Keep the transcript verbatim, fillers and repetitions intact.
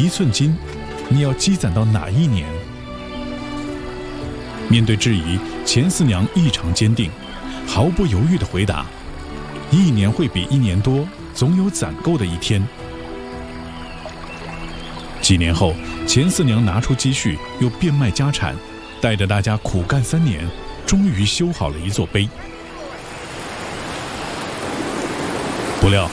一寸金，你要积攒到哪一年？面对质疑，钱四娘异常坚定，毫不犹豫地回答：一年会比一年多，总有攒够的一天。几年后，钱四娘拿出积蓄，又变卖家产，带着大家苦干三年，终于修好了一座碑。不料